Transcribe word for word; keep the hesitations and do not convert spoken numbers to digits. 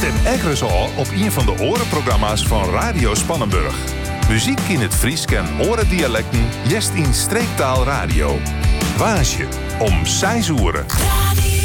en ekkeres al op een van de orenprogramma's van Radio Spannenburg. Muziek in het Fries en orendialecten, jest in streektaal radio. Waasje om zes uur.